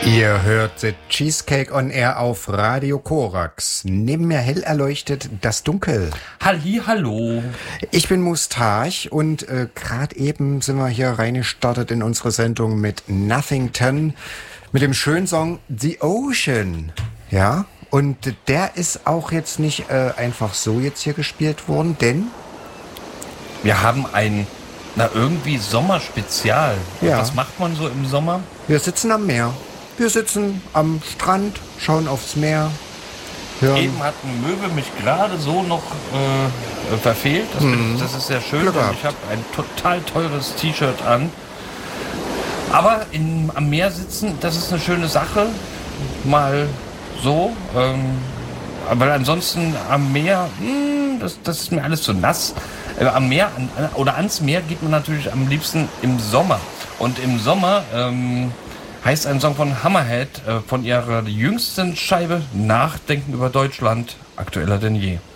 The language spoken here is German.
Ihr hört The Cheesecake on Air auf Radio Korax. Neben mir hell erleuchtet das Dunkel. Hallo. Ich bin Mustach und gerade eben sind wir hier reingestartet in unsere Sendung mit Nothington, mit dem schönen Song The Ocean. Ja, und der ist auch jetzt nicht einfach so jetzt hier gespielt worden, denn wir haben ein, irgendwie Sommerspezial. Ja. Was macht man so im Sommer? Wir sitzen am Meer. Wir sitzen am Strand, schauen aufs Meer. Hören. Eben hat ein Möwe mich gerade so noch verfehlt. Das ist sehr schön. Glück gehabt. Ich habe ein total teures T-Shirt an. Aber am Meer sitzen, das ist eine schöne Sache. Mal so. Aber ansonsten am Meer, das ist mir alles zu nass. Am Meer oder ans Meer geht man natürlich am liebsten im Sommer. Und im Sommer heißt ein Song von Hammerhead von ihrer jüngsten Scheibe Nachdenken über Deutschland, aktueller denn je.